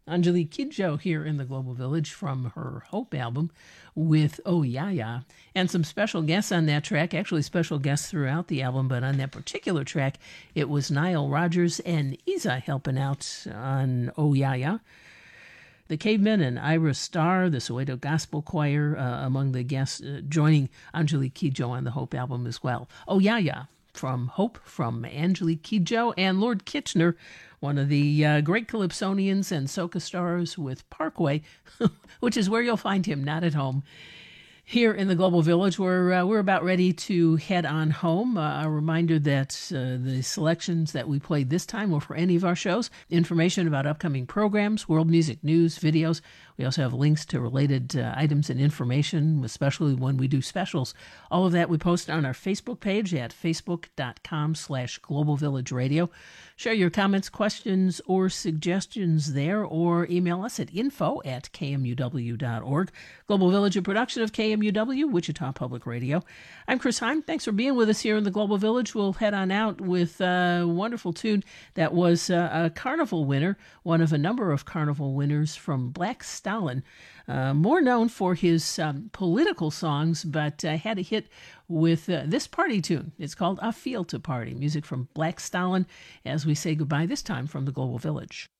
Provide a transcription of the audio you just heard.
Angelique Kidjo here in the Global Village from her Hope album with Oh Yeah Yeah, and some special guests on that track, actually special guests throughout the album, but on that particular track, it was Nile Rodgers and Isa helping out on Oh Yeah Yeah. The Cavemen and Ira Starr, the Soweto Gospel Choir, among the guests joining Angelique Kidjo on the Hope album as well. Oh Yeah Yeah, from Hope, from Angelique Kidjo, and Lord Kitchener, one of the great Calypsonians and soca stars with Parkway, which is where you'll find him, not at home. Here in the Global Village, we're about ready to head on home. A reminder that the selections that we played this time were for any of our shows. Information about upcoming programs, world music news, videos. We also have links to related items and information, especially when we do specials. All of that we post on our Facebook page at facebook.com/Global Village Radio. Share your comments, questions, or suggestions there, or email us at info@kmuw.org. Global Village, a production of KMUW, Wichita Public Radio. I'm Chris Heim. Thanks for being with us here in the Global Village. We'll head on out with a wonderful tune that was a Carnival winner, one of a number of Carnival winners from Black Stalin. More known for his political songs, but had a hit with this party tune. It's called I Feel to Party, music from Black Stalin, as we say goodbye this time from the Global Village.